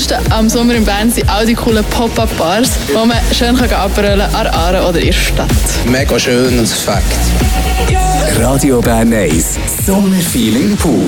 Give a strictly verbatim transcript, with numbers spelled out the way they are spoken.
Coolste am Sommer in Bern sind all die coolen Pop-Up-Bars, wo man schön abrollen kann an der Aare oder in der Stadt. Mega schön und Fakt. Radio Bern eins, Sommerfeeling pur.